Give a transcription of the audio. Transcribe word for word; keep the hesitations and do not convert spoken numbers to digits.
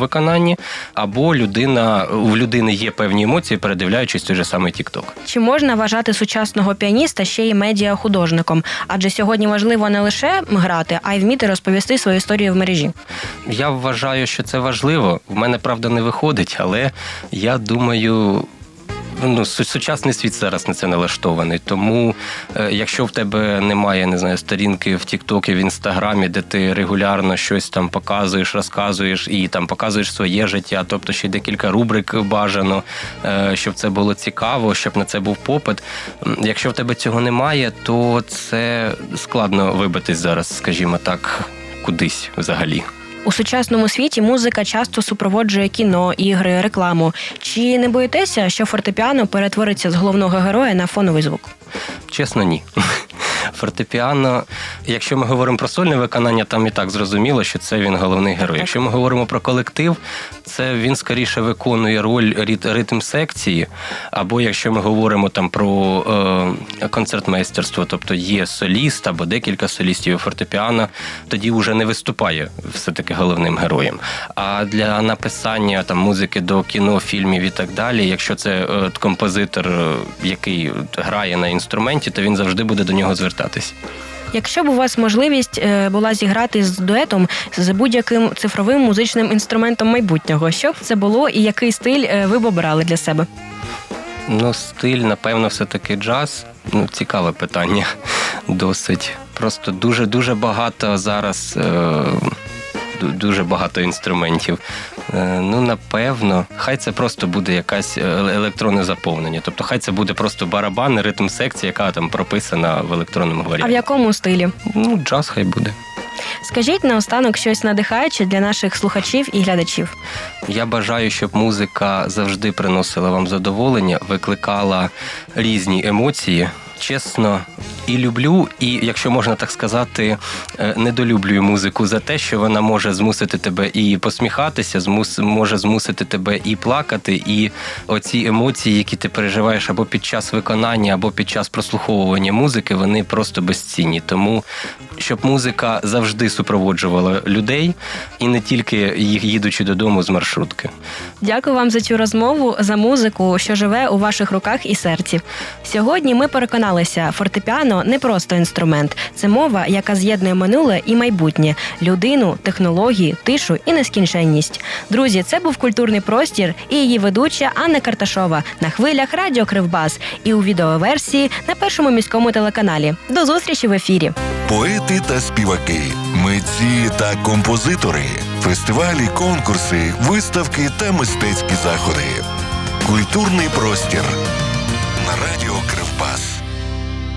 виконанні, або людина, у людини є певні емоції, передивляючись той же самий TikTok. Чи можна вважати сучасного піаніста ще й медіахудожником? Адже сьогодні важливо не лише грати, а й вміти розповісти свою історію в мережі. Я вважаю, що це важливо. В мене, правда, не виходить, але я думаю... Ну, сучасний світ зараз на це налаштований, тому е, якщо в тебе немає, не знаю, сторінки в Тіктокі, в Інстаграмі, де ти регулярно щось там показуєш, розказуєш і там показуєш своє життя, тобто ще декілька рубрик бажано, е, щоб це було цікаво, щоб на це був попит. Якщо в тебе цього немає, то це складно вибитись зараз, скажімо так, кудись взагалі. У сучасному світі музика часто супроводжує кіно, ігри, рекламу. Чи не боїтеся, що фортепіано перетвориться з головного героя на фоновий звук? Чесно, ні. Фортепіано, якщо ми говоримо про сольне виконання, там і так зрозуміло, що це він головний герой. Якщо ми говоримо про колектив, це він скоріше виконує роль ритм секції, або якщо ми говоримо там про е, концертмейстерство, тобто є соліст або декілька солістів, і фортепіано тоді вже не виступає все-таки головним героєм. А для написання там музики до кіно, фільмів і так далі, якщо це е, композитор, який грає на інструменті, то він завжди буде до нього звертатися. Якщо б у вас можливість була зіграти з дуетом з будь-яким цифровим музичним інструментом майбутнього, що б це було і який стиль ви б обирали для себе? Ну, стиль, напевно, все-таки джаз. Ну, цікаве питання. Досить. Просто дуже-дуже багато зараз... Е- дуже багато інструментів. Ну, напевно, хай це просто буде якась електронне заповнення. Тобто, хай це буде просто барабан, ритм секції, яка там прописана в електронному варіанті. А в якому стилі? Ну, джаз хай буде. Скажіть наостанок щось надихаюче для наших слухачів і глядачів. Я бажаю, щоб музика завжди приносила вам задоволення, викликала різні емоції. Чесно, і люблю, і, якщо можна так сказати, недолюблюю музику за те, що вона може змусити тебе і посміхатися, змус, може змусити тебе і плакати, і оці емоції, які ти переживаєш або під час виконання, або під час прослуховування музики, вони просто безцінні. Тому, щоб музика завжди супроводжувала людей, і не тільки їх їдучи додому з маршрутки. Дякую вам за цю розмову, за музику, що живе у ваших руках і серці. Сьогодні ми переконалися, фортепіано не просто інструмент. Це мова, яка з'єднує минуле і майбутнє, людину, технології, тишу і нескінченність. Друзі, це був «Культурний простір» і її ведуча Анна Карташова на хвилях Радіо Кривбас і у відеоверсії на Першому міському телеканалі. До зустрічі в ефірі. Поети та співаки, митці та композитори, фестивалі, конкурси, виставки та мистецькі заходи. «Культурний простір»